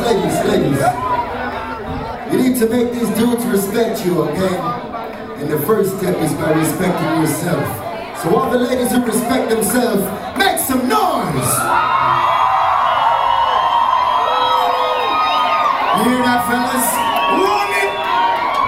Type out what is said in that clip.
ladies. You need to make these dudes respect you, okay? And the first step is by respecting yourself. So all the ladies who respect themselves, make some noise! You hear that, fellas?